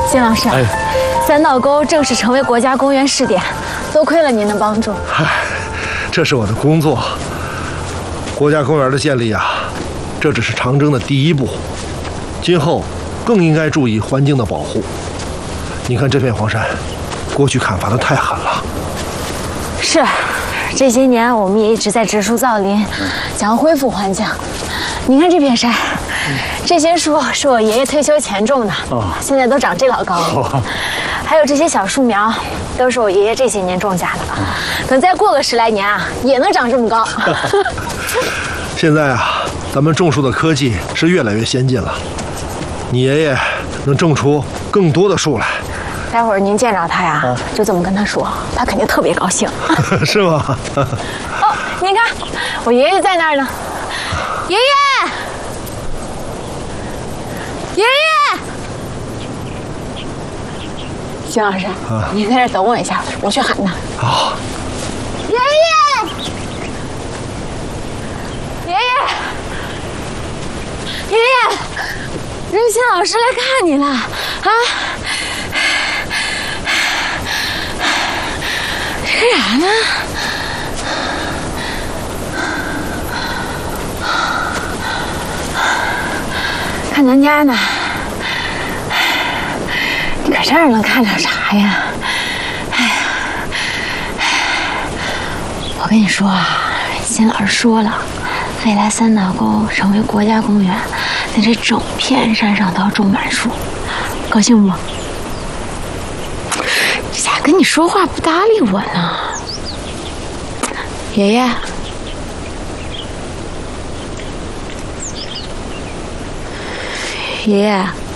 辛老师，三道沟正式成为国家公园试点，多亏了您的帮助。 嗨，这是我的工作。国家公园的建立啊，这只是长征的第一步，今后更应该注意环境的保护。你看这片黄山，过去砍伐的太狠了。 是，这些年我们也一直在植树造林，想要恢复环境。你看这片山，这些树是我爷爷退休前种的，现在都长这老高了。还有这些小树苗，都是我爷爷这些年种下的，等再过个10来年啊，也能长这么高。 现在啊，咱们种树的科技是越来越先进了，你爷爷能种出更多的树来。 待会儿您见着他呀，就这么跟他说，他肯定特别高兴。 是吗？ 哦，您看，我爷爷在那儿呢。爷爷，爷爷，邢老师，你在这儿等我一下，我去喊他。 好。 爷爷，爷爷，爷爷，任新老师来看你了啊！干啥呢？看咱家呢。你搁这儿能看着啥呀？哎呀，我跟你说啊，辛老师说了，未来三道沟成为国家公园，那这整片山上都要种满树，高兴不？咋跟你说话不搭理我呢？爷爷，爷爷。